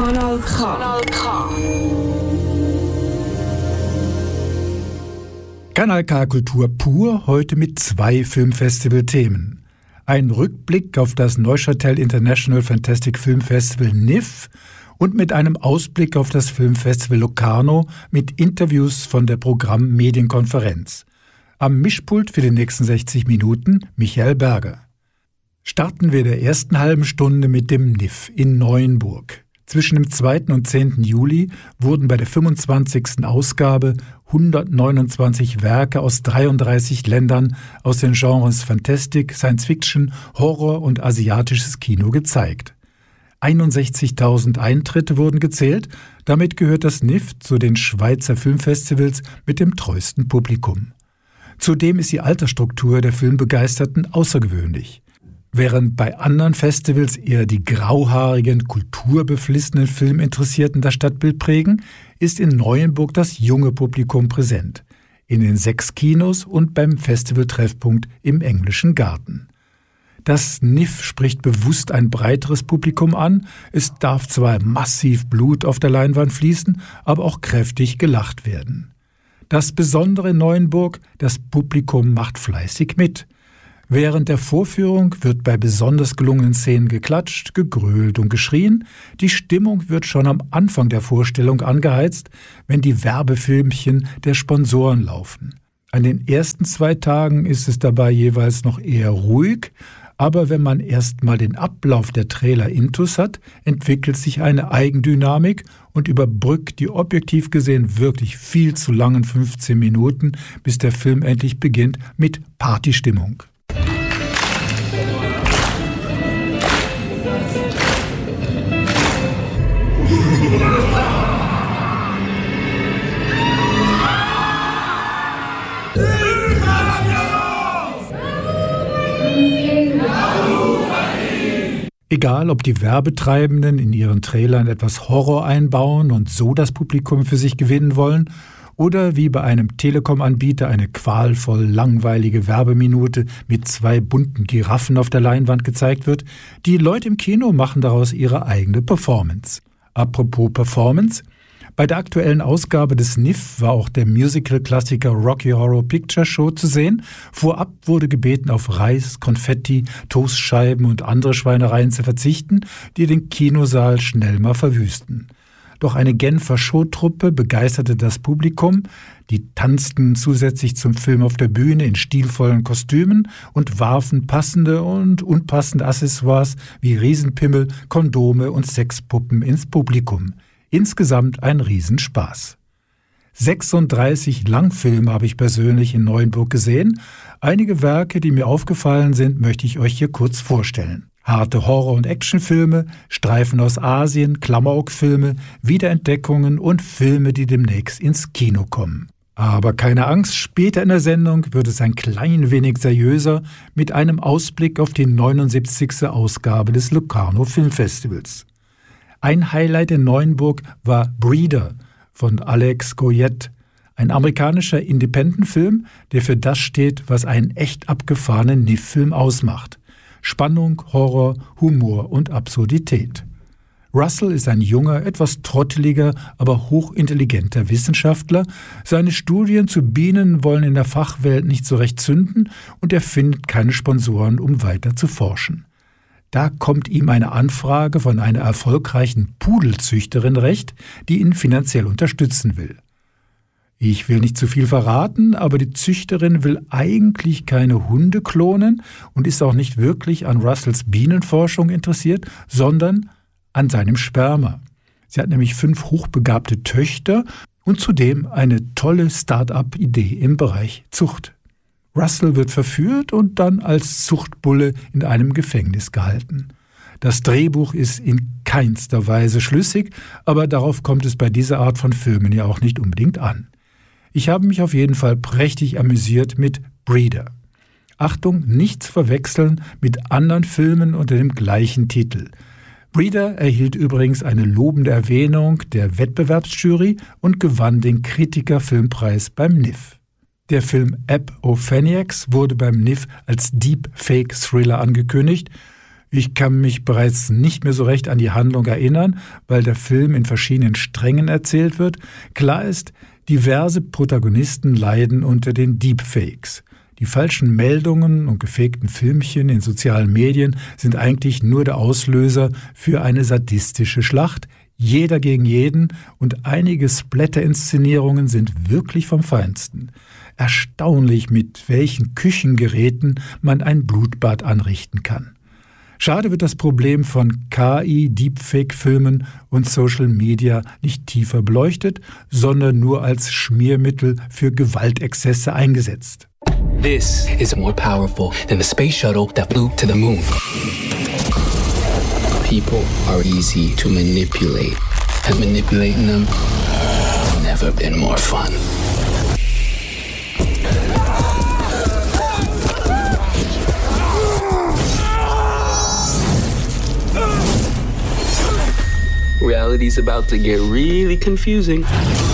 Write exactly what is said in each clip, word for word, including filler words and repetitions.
Kanal K. Kanal K. Kanal K Kultur pur, heute mit zwei Filmfestival-Themen. Ein Rückblick auf das Neuchâtel International Fantastic Film Festival N I F und mit einem Ausblick auf das Filmfestival Locarno mit Interviews von der Programm-Medienkonferenz. Am Mischpult für die nächsten sechzig Minuten Michael Berger. Starten wir der ersten halben Stunde mit dem N I F in Neuenburg. Zwischen dem zweiten und zehnten Juli wurden bei der fünfundzwanzigsten Ausgabe hundertneunundzwanzig Werke aus dreiunddreißig Ländern aus den Genres Fantastik, Science Fiction, Horror und asiatisches Kino gezeigt. einundsechzigtausend Eintritte wurden gezählt, damit gehört das N I F zu den Schweizer Filmfestivals mit dem treuesten Publikum. Zudem ist die Altersstruktur der Filmbegeisterten außergewöhnlich. Während bei anderen Festivals eher die grauhaarigen, kulturbeflissenen Filminteressierten das Stadtbild prägen, ist in Neuenburg das junge Publikum präsent. In den sechs Kinos und beim Festivaltreffpunkt im Englischen Garten. Das N I F spricht bewusst ein breiteres Publikum an. Es darf zwar massiv Blut auf der Leinwand fließen, aber auch kräftig gelacht werden. Das Besondere in Neuenburg, das Publikum macht fleißig mit. Während der Vorführung wird bei besonders gelungenen Szenen geklatscht, gegrölt und geschrien. Die Stimmung wird schon am Anfang der Vorstellung angeheizt, wenn die Werbefilmchen der Sponsoren laufen. An den ersten zwei Tagen ist es dabei jeweils noch eher ruhig, aber wenn man erst mal den Ablauf der Trailer intus hat, entwickelt sich eine Eigendynamik und überbrückt die objektiv gesehen wirklich viel zu langen fünfzehn Minuten, bis der Film endlich beginnt, mit Partystimmung. Egal, ob die Werbetreibenden in ihren Trailern etwas Horror einbauen und so das Publikum für sich gewinnen wollen, oder wie bei einem Telekom-Anbieter eine qualvoll langweilige Werbeminute mit zwei bunten Giraffen auf der Leinwand gezeigt wird, die Leute im Kino machen daraus ihre eigene Performance. Apropos Performance, bei der aktuellen Ausgabe des N I F war auch der Musical-Klassiker Rocky Horror Picture Show zu sehen. Vorab wurde gebeten, auf Reis, Konfetti, Toastscheiben und andere Schweinereien zu verzichten, die den Kinosaal schnell mal verwüsten. Doch eine Genfer Showtruppe begeisterte das Publikum. Die tanzten zusätzlich zum Film auf der Bühne in stilvollen Kostümen und warfen passende und unpassende Accessoires wie Riesenpimmel, Kondome und Sexpuppen ins Publikum. Insgesamt ein Riesenspaß. sechsunddreißig Langfilme habe ich persönlich in Neuenburg gesehen. Einige Werke, die mir aufgefallen sind, möchte ich euch hier kurz vorstellen. Harte Horror- und Actionfilme, Streifen aus Asien, Klamaukfilme, Wiederentdeckungen und Filme, die demnächst ins Kino kommen. Aber keine Angst, später in der Sendung wird es ein klein wenig seriöser mit einem Ausblick auf die neunundsiebzigste Ausgabe des Locarno Filmfestivals. Ein Highlight in Neuenburg war Breeder von Alex Goyette, ein amerikanischer Independent-Film, der für das steht, was einen echt abgefahrenen N I F-Film ausmacht. Spannung, Horror, Humor und Absurdität. Russell ist ein junger, etwas trotteliger, aber hochintelligenter Wissenschaftler. Seine Studien zu Bienen wollen in der Fachwelt nicht so recht zünden und er findet keine Sponsoren, um weiter zu forschen. Da kommt ihm eine Anfrage von einer erfolgreichen Pudelzüchterin recht, die ihn finanziell unterstützen will. Ich will nicht zu viel verraten, aber die Züchterin will eigentlich keine Hunde klonen und ist auch nicht wirklich an Russells Bienenforschung interessiert, sondern an seinem Sperma. Sie hat nämlich fünf hochbegabte Töchter und zudem eine tolle Start-up-Idee im Bereich Zucht. Russell wird verführt und dann als Zuchtbulle in einem Gefängnis gehalten. Das Drehbuch ist in keinster Weise schlüssig, aber darauf kommt es bei dieser Art von Filmen ja auch nicht unbedingt an. Ich habe mich auf jeden Fall prächtig amüsiert mit Breeder. Achtung, nichts verwechseln mit anderen Filmen unter dem gleichen Titel. Breeder erhielt übrigens eine lobende Erwähnung der Wettbewerbsjury und gewann den Kritiker-Filmpreis beim N I F. Der Film Apophaniacs wurde beim N I F als Deep-Fake-Thriller angekündigt. Ich kann mich bereits nicht mehr so recht an die Handlung erinnern, weil der Film in verschiedenen Strängen erzählt wird. Klar ist, diverse Protagonisten leiden unter den Deepfakes. Die falschen Meldungen und gefakten Filmchen in sozialen Medien sind eigentlich nur der Auslöser für eine sadistische Schlacht, jeder gegen jeden, und einige Splatter-Inszenierungen sind wirklich vom Feinsten. Erstaunlich, mit welchen Küchengeräten man ein Blutbad anrichten kann. Schade wird das Problem von K I, Deepfake-Filmen und Social Media nicht tiefer beleuchtet, sondern nur als Schmiermittel für Gewaltexzesse eingesetzt. This is more powerful than the space shuttle that flew to the moon. People are easy to manipulate, and manipulating them has never been more fun. Reality's about to get really confusing.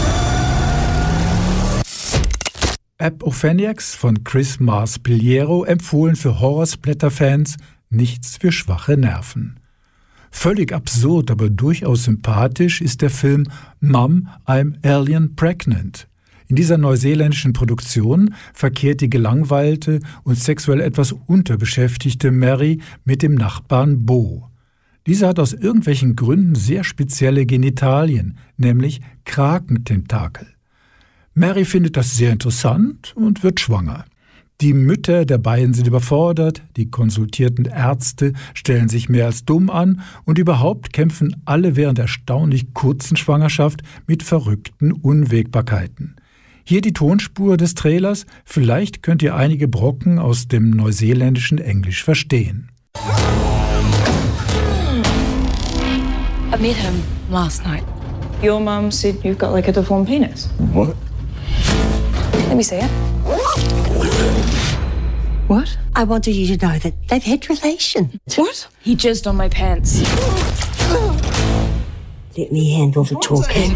Apophaniacs von Chris Mars-Piliero empfohlen für Horrorsplatter-Fans, nichts für schwache Nerven. Völlig absurd, aber durchaus sympathisch ist der Film Mum, I'm Alien Pregnant. In dieser neuseeländischen Produktion verkehrt die gelangweilte und sexuell etwas unterbeschäftigte Mary mit dem Nachbarn Bo. Dieser hat aus irgendwelchen Gründen sehr spezielle Genitalien, nämlich Krakententakel. Mary findet das sehr interessant und wird schwanger. Die Mütter der beiden sind überfordert, die konsultierten Ärzte stellen sich mehr als dumm an und überhaupt kämpfen alle während der erstaunlich kurzen Schwangerschaft mit verrückten Unwägbarkeiten. Hier die Tonspur des Trailers, vielleicht könnt ihr einige Brocken aus dem neuseeländischen Englisch verstehen. I met him last night. Your mum said you've got like a deformed penis. What? Let me see it. What? I wanted you to know that they've had relations. What? He jizzed on my pants. Let me handle the talking.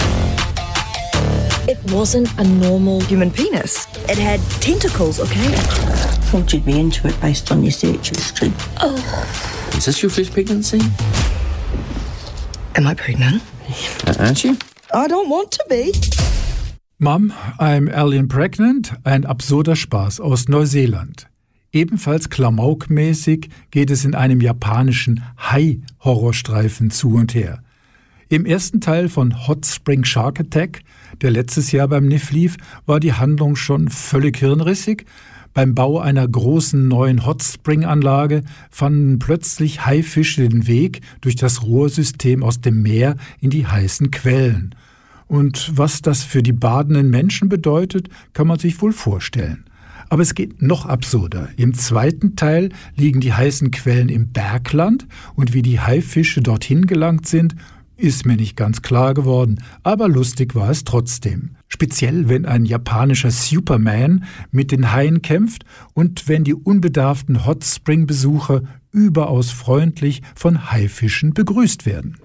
It wasn't a normal human penis. It had tentacles, okay? Thought you'd be into it based on your search history. Oh. Is this your first pregnancy? Am I pregnant? Uh, aren't you? I don't want to be. Mum, I'm Alien Pregnant, ein absurder Spaß aus Neuseeland. Ebenfalls klamaukmäßig geht es in einem japanischen Hai-Horrorstreifen zu und her. Im ersten Teil von Hot Spring Shark Attack, der letztes Jahr beim N I F lief, war die Handlung schon völlig hirnrissig. Beim Bau einer großen neuen Hot Spring-Anlage fanden plötzlich Haifische den Weg durch das Rohrsystem aus dem Meer in die heißen Quellen. Und was das für die badenden Menschen bedeutet, kann man sich wohl vorstellen. Aber es geht noch absurder. Im zweiten Teil liegen die heißen Quellen im Bergland und wie die Haifische dorthin gelangt sind, ist mir nicht ganz klar geworden, aber lustig war es trotzdem. Speziell, wenn ein japanischer Superman mit den Haien kämpft und wenn die unbedarften Hot Spring-Besucher überaus freundlich von Haifischen begrüßt werden.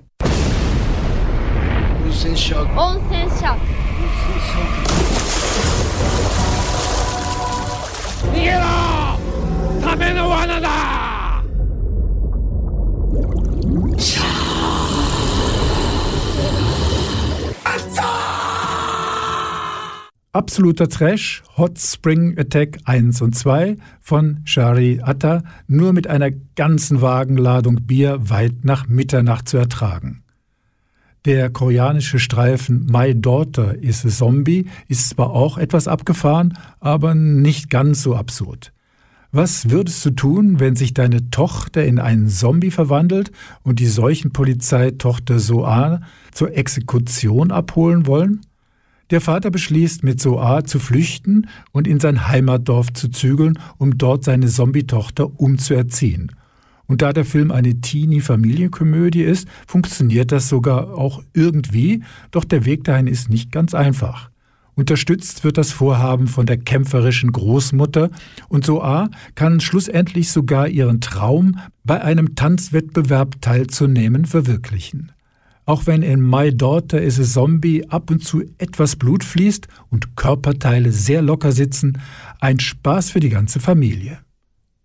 Absoluter Trash, Hot Spring Attack eins und zwei von Shari Atta, nur mit einer ganzen Wagenladung Bier weit nach Mitternacht zu ertragen. Der koreanische Streifen My Daughter is a Zombie ist zwar auch etwas abgefahren, aber nicht ganz so absurd. Was würdest du tun, wenn sich deine Tochter in einen Zombie verwandelt und die Seuchenpolizei Tochter Soa zur Exekution abholen wollen? Der Vater beschließt, mit Soa zu flüchten und in sein Heimatdorf zu zügeln, um dort seine Zombie-Tochter umzuerziehen. Und da der Film eine Teenie-Familienkomödie ist, funktioniert das sogar auch irgendwie, doch der Weg dahin ist nicht ganz einfach. Unterstützt wird das Vorhaben von der kämpferischen Großmutter und Soa kann schlussendlich sogar ihren Traum, bei einem Tanzwettbewerb teilzunehmen, verwirklichen. Auch wenn in My Daughter is a Zombie ab und zu etwas Blut fließt und Körperteile sehr locker sitzen, ein Spaß für die ganze Familie.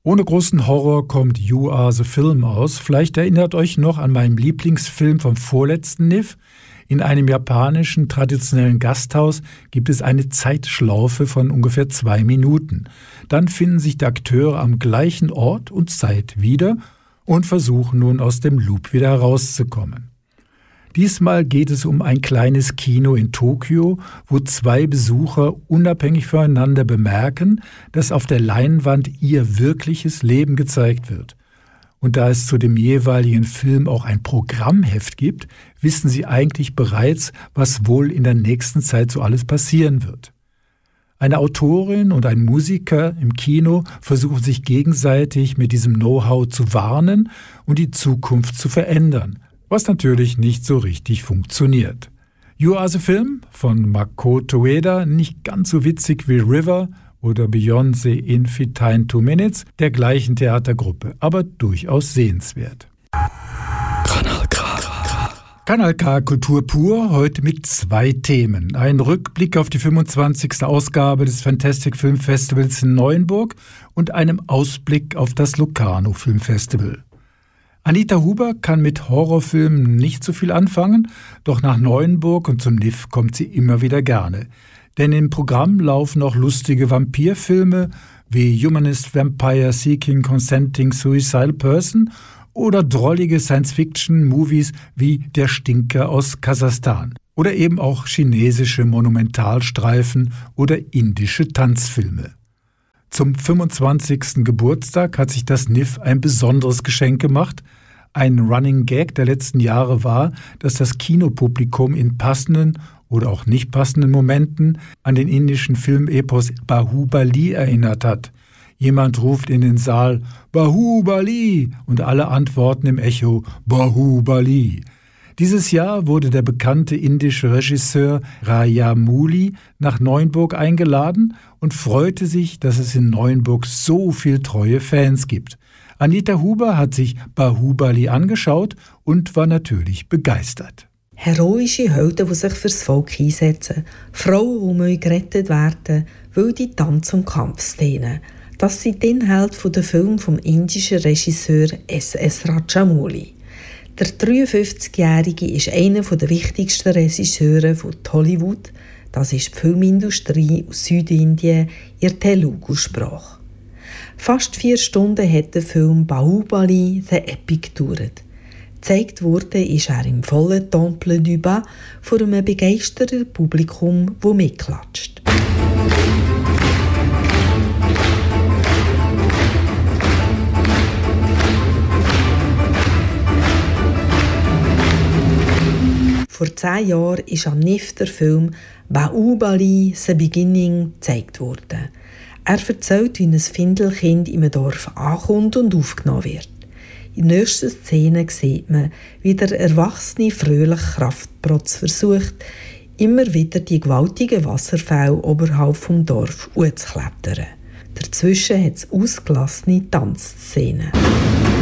Ohne großen Horror kommt You Are the Film aus. Vielleicht erinnert euch noch an meinen Lieblingsfilm vom vorletzten N I F. In einem japanischen traditionellen Gasthaus gibt es eine Zeitschlaufe von ungefähr zwei Minuten. Dann finden sich die Akteure am gleichen Ort und Zeit wieder und versuchen nun aus dem Loop wieder herauszukommen. Diesmal geht es um ein kleines Kino in Tokio, wo zwei Besucher unabhängig voneinander bemerken, dass auf der Leinwand ihr wirkliches Leben gezeigt wird. Und da es zu dem jeweiligen Film auch ein Programmheft gibt, wissen sie eigentlich bereits, was wohl in der nächsten Zeit so alles passieren wird. Eine Autorin und ein Musiker im Kino versuchen sich gegenseitig mit diesem Know-how zu warnen und die Zukunft zu verändern, was natürlich nicht so richtig funktioniert. You Are the Film von Makoto Ueda, nicht ganz so witzig wie River oder Beyoncé in Fifteen Two Minutes der gleichen Theatergruppe, aber durchaus sehenswert. Kanal K. Kanal K Kultur pur, heute mit zwei Themen. Ein Rückblick auf die fünfundzwanzigste Ausgabe des Fantastic Film Festivals in Neuenburg und einem Ausblick auf das Locarno Film Festival. Anita Huber kann mit Horrorfilmen nicht so viel anfangen, doch nach Neuenburg und zum N I F kommt sie immer wieder gerne. Denn im Programm laufen auch lustige Vampirfilme wie Humanist Vampire Seeking Consenting Suicidal Person oder drollige Science-Fiction-Movies wie Der Stinker aus Kasachstan oder eben auch chinesische Monumentalstreifen oder indische Tanzfilme. Zum fünfundzwanzigsten Geburtstag hat sich das N I F ein besonderes Geschenk gemacht. Ein Running Gag der letzten Jahre war, dass das Kinopublikum in passenden oder auch nicht passenden Momenten an den indischen Filmepos Bahubali erinnert hat. Jemand ruft in den Saal Bahubali und alle antworten im Echo Bahubali. Dieses Jahr wurde der bekannte indische Regisseur Rajamouli nach Neuenburg eingeladen und freute sich, dass es in Neuenburg so viel treue Fans gibt. Anita Huber hat sich Bahubali angeschaut und war natürlich begeistert. Heroische Helden, die sich fürs Volk einsetzen, Frauen, die gerettet werden, wilde Tanz- und Kampfszenen. Das sind die Inhalte der Filme vom indischen Regisseur S S Rajamouli. Der dreiundfünfzigjährige ist einer der wichtigsten Regisseure von Hollywood. Das ist die Filmindustrie aus Südindien in der Telugu-Sprache. Fast vier Stunden hat der Film Bahubali The Epic gedauert. Gezeigt wurde ist er im vollen Temple du Bas vor einem begeisterten Publikum, das mitklatscht. Vor zehn Jahren ist am N I F der Film Bahubali The Beginning gezeigt worden. Er erzählt, wie ein Findelkind im Dorf ankommt und aufgenommen wird. In der nächsten Szene sieht man, wie der erwachsene, fröhliche Kraftprotz versucht, immer wieder die gewaltigen Wasserfälle oberhalb vom Dorf hochzuklettern. Dazwischen hat es ausgelassene Tanzszenen.